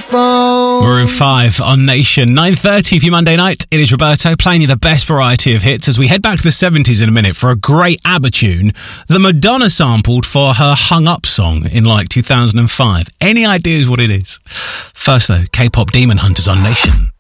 phone. Maroon 5 on Nation. 9:30 for your Monday night. It is Roberto playing you the best variety of hits as we head back to the 70s in a minute for a great ABBA tune that Madonna sampled for her Hung Up song in 2005. Any ideas what it is? First though, K-pop Demon Hunters on Nation.